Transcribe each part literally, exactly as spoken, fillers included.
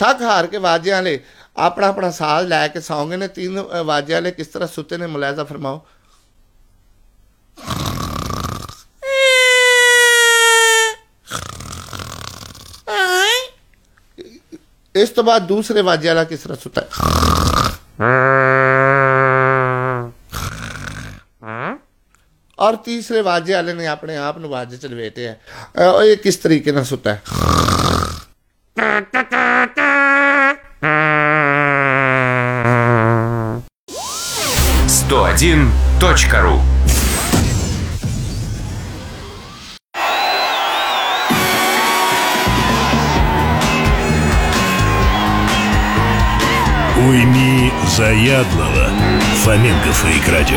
थक हार के वाजियां वाले अपना अपना साज लैके सौ गए ने। तीन वाजियां वाले किस तरह सुते ने, मुलायजा फरमाओ। इस तो बाद दूसरे वाजियां वाला किस तरह सुता है। और तीसरे वाजे वाले ने अपने आप न वाजे च लपेटे है। ये किस तरीके ना सुता है। сто один точка ру. Уйми заядлого. Фоменко Фейк Радио.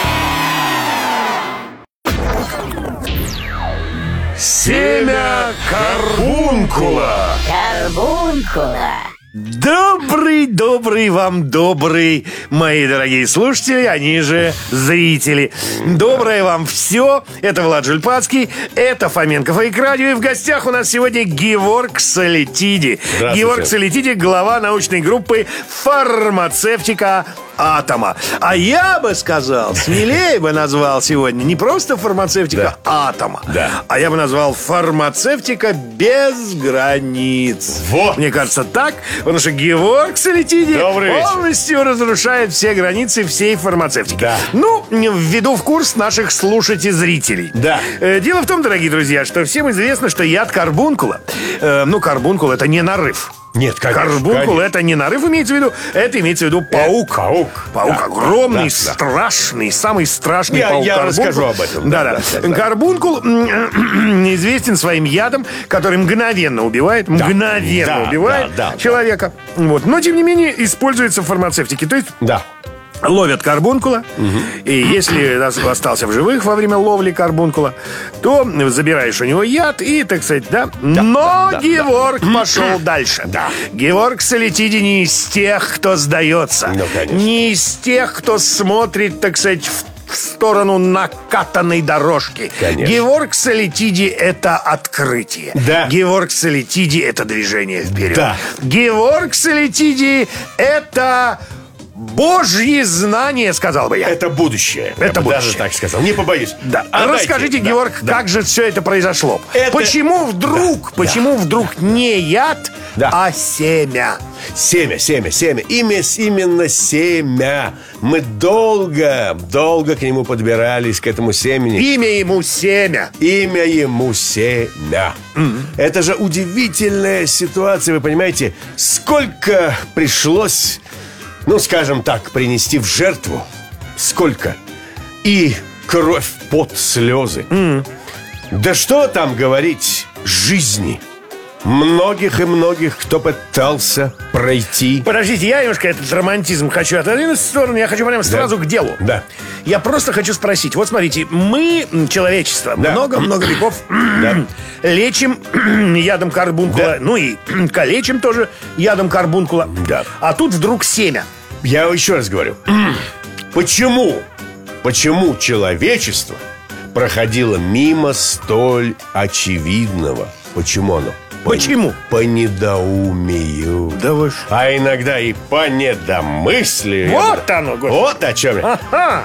Семя карбункула. Карбункула. Добрый, добрый вам, добрый, мои дорогие слушатели, они же зрители. Доброе вам все. Это Влад Жульпацкий, это Фоменко Фейк Радио. И в гостях у нас сегодня Геворг Салетиди. Геворг Салетиди, глава научной группы «Фармацевтика атома». А я бы сказал, смелее бы назвал сегодня не просто «Фармацевтика да. атома», да. а я бы назвал «Фармацевтика без границ». Вот. Мне кажется, так. Потому что Геворг Салетиди полностью разрушает все границы всей фармацевтики. Да. Ну, введу в курс наших слушателей-зрителей. Да. Дело в том, дорогие друзья, что всем известно, что яд карбункула, э, ну, карбункул — это не нарыв. Нет, конечно, карбункул конечно. это не нарыв, имеется в виду, это имеется в виду паук. Это паук. Паук Да, огромный, да, страшный, да. самый страшный я, паук. Я карбункул. расскажу об этом. Да, да, да. да, да. Карбункул известен своим ядом, который мгновенно убивает, да. мгновенно да, убивает да, да, человека. Вот. Но, тем не менее, используется в фармацевтике. То есть... Да. Ловят карбункула, угу. и если остался в живых во время ловли карбункула, то забираешь у него яд и, так сказать, да. да Но да, Геворг да. пошел дальше. Да. Геворг Салетиди не из тех, кто сдается, ну, не из тех, кто смотрит, так сказать, в в сторону накатанной дорожки. Конечно. Геворг Салетиди — это открытие. Да. Геворг Салетиди — это движение вперед. Да. Геворг Салетиди — это... Божьи знания, сказал бы я. Это будущее. Это я будущее. Даже так сказал. Не побоюсь. Да. А Расскажите, дайте, Геворг, да, как да. же все это произошло? Это... Почему вдруг, да, почему да. вдруг не яд, да. а семя? Семя, семя, семя. Имя, именно семя. Мы долго, долго к нему подбирались, к этому семени. Имя ему семя. Имя ему семя. Mm-hmm. Это же удивительная ситуация, вы понимаете? Сколько пришлось... Ну, скажем так, принести в жертву. Сколько? И кровь, пот, слезы. Mm. Да что там говорить, жизни. Многих и многих, кто пытался пройти. Подождите, я немножко этот романтизм хочу отодвинуть в сторону. Я хочу прямо сразу да. к делу. Да. Я просто хочу спросить. Вот смотрите, мы, человечество, да. много-много веков да. лечим ядом карбункула. Да. Ну и калечим тоже ядом карбункула. Да. А тут вдруг семя. Я еще раз говорю. Почему? Почему человечество проходило мимо столь очевидного? Почему оно? Почему? По недоумию. Да вы ж... А иногда и по недомыслию. Вот оно, Господи. Вот о чем я. Ага.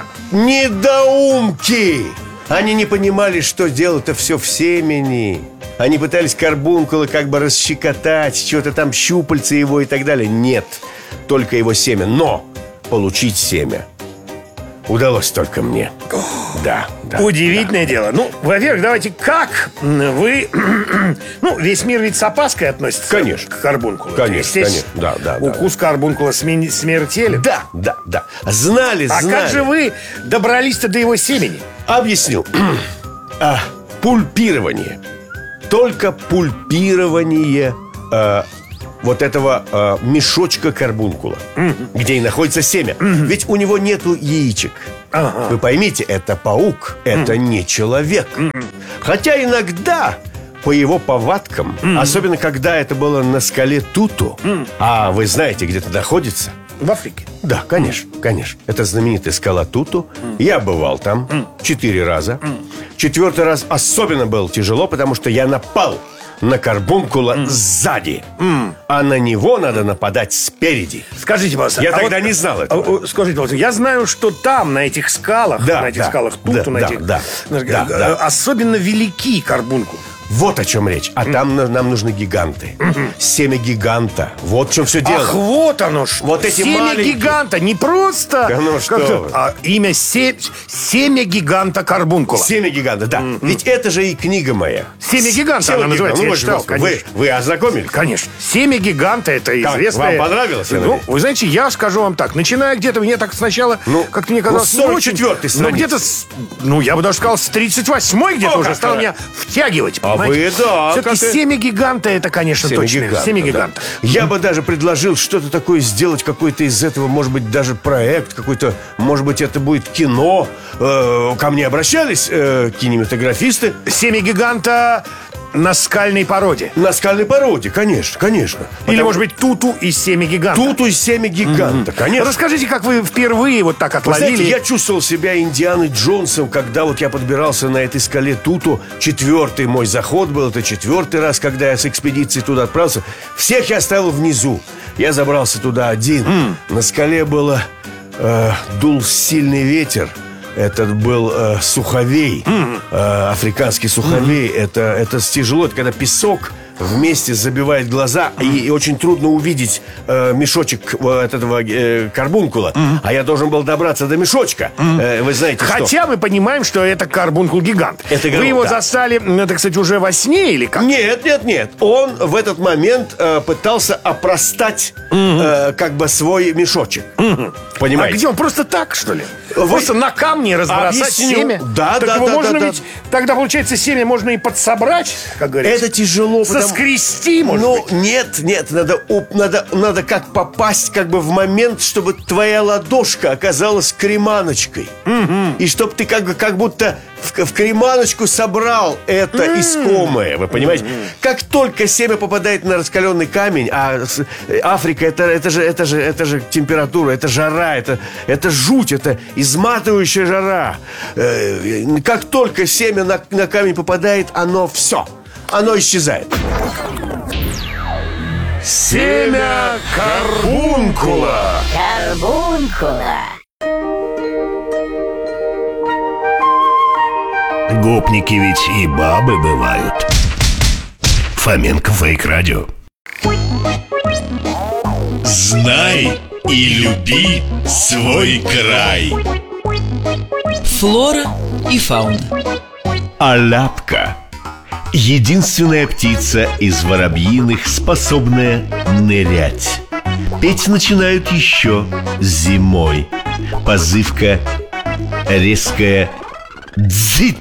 Недоумки. Они не понимали, что дело-то все в семени. Они пытались карбункула как бы расщекотать, что-то там щупальца его и так далее. Нет, только его семя. Но получить семя удалось только мне. Да, да. Удивительное да. дело. Ну, во-первых, давайте, как вы... ну, весь мир ведь с опаской относится конечно. к карбункулу. Конечно, конечно. Да, да, укус да. карбункула сме- смертелен. Да, да, да. Знали, а знали. А как же вы добрались-то до его семени? Объясню. а, пульпирование. Только пульпирование... А, вот этого э, мешочка карбункула, mm-hmm. где и находится семя. Mm-hmm. Ведь у него нету яичек. Ага. Вы поймите, это паук, mm-hmm. это не человек. Mm-hmm. Хотя иногда по его повадкам, mm-hmm. особенно когда это было на скале Туту, mm-hmm. а вы знаете, где это находится? В Африке. Да, конечно, mm-hmm. конечно. Это знаменитая скала Туту. Mm-hmm. Я бывал там mm-hmm. четыре раза. Mm-hmm. Четвертый раз особенно было тяжело, потому что я напал на карбункула mm. сзади, mm. а на него надо нападать спереди. Скажите, пожалуйста, я а тогда вот, не знал этого. А, скажите, пожалуйста, я знаю, что там, на этих скалах, да, на этих да, скалах тут, да, на да, этих, да, да, да. особенно велики карбункул. Вот о чем речь. А mm. там нам нужны гиганты. Mm-hmm. Семя гиганта. Вот в чем все дело. Ах, вот оно что. Вот эти семя маленькие... гиганта. Не просто ну, что а имя се... семя гиганта карбункула. Семя гиганта, да. Mm-hmm. Ведь это же и книга моя. Семя гиганта Семя она называется. Ну, я читал, вы, вы ознакомились? Конечно. Семя гиганта — это известное. Вам понравилось? Ну, вы знаете, я скажу вам так. Начиная где-то, мне так сначала, ну, как-то мне казалось, ну, сорок четвёртой ну, где-то, с, ну, я бы даже сказал, с тридцать восьмой где-то О, уже стал меня втягивать. А вы, да. Все-таки семя гиганта — это, конечно, семя точно. Гиганта, семя да. гиганта. Я бы даже предложил что-то такое сделать, какой-то из этого, может быть, даже проект какой-то, может быть, это будет кино. Э, ко мне обращались э, кинематографисты. Семя гиганта на скальной породе. На скальной породе, конечно, конечно. Или, Потому... может быть, Туту из семя гиганта. Туту из семя гиганта, mm-hmm. конечно. Расскажите, как вы впервые вот так отловили. Вы знаете, я чувствовал себя Индианой Джонсом, когда вот я подбирался на этой скале Туту. Четвертый мой заход был, это четвертый раз, когда я с экспедицией туда отправился. Всех я оставил внизу. Я забрался туда один. Mm. На скале было э, дул сильный ветер. Этот был э, суховей, mm. э, африканский суховей. Mm-hmm. Это, это тяжело, это когда песок вместе забивает глаза, mm-hmm. и, и очень трудно увидеть э, мешочек э, от этого э, карбункула. Mm-hmm. А я должен был добраться до мешочка. Mm-hmm. э, Вы знаете, Хотя что? мы понимаем, что это карбункул-гигант. Это Вы его да. застали, это, кстати, уже во сне или как? Нет, нет, нет. Он в этот момент э, пытался опростать mm-hmm. э, как бы свой мешочек. Mm-hmm. Понимаете? А где он? Просто так, что ли? Вы... Просто на камне разбросать Объясню. семя? Да, так да, его да, можно да, ведь, да. Тогда, получается, семя можно и подсобрать, как говорится. Это тяжело. Соскрести, потому... может ну, быть? нет, нет, надо, надо, надо как попасть как бы в момент, чтобы твоя ладошка оказалась креманочкой. Mm-hmm. И чтобы ты как, бы, как будто в, в креманочку собрал это mm-hmm. искомое. Вы понимаете? Mm-hmm. Как только семя попадает на раскаленный камень, а Африка это, это, же, это, же, это же температура, это жара, это, это жуть, это изматывающая жара. Как только семя на, на камень попадает, оно все, оно исчезает. Семя карбункула. Карбункула. Гопники ведь и бабы бывают. Фоменко Фейк Радио. Знай и люби свой край. Флора и фауна. Аляпка. Единственная птица из воробьиных, способная нырять. Петь начинают еще зимой. Позывка резкая «дзит».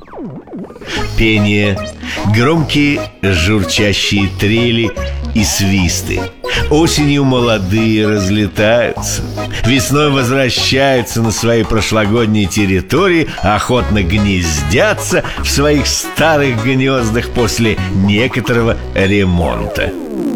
Пение, громкие журчащие трели и свисты. Осенью молодые разлетаются, весной возвращаются на свои прошлогодние территории, охотно гнездятся в своих старых гнездах после некоторого ремонта.